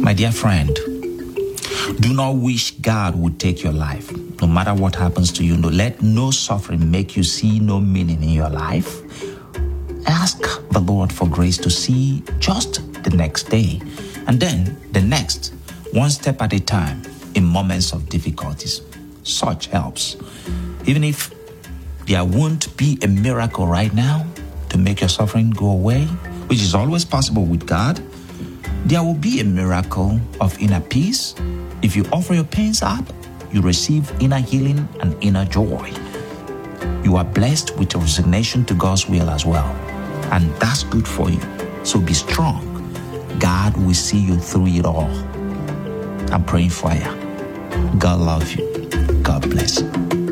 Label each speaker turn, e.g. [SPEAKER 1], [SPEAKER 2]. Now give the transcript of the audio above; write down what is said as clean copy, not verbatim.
[SPEAKER 1] My dear friend, do not wish God would take your life. No matter what happens to you, let no suffering make you see no meaning in your life. Ask the Lord for grace to see just the next day, and then the next, one step at a time in moments of difficulties. Such helps. Even if there won't be a miracle right now to make your suffering go away, which is always possible with God, there will be a miracle of inner peace. If you offer your pains up, you receive inner healing and inner joy. You are blessed with a resignation to God's will as well. And that's good for you. So be strong. God will see you through it all. I'm praying for you. God loves you. God bless you.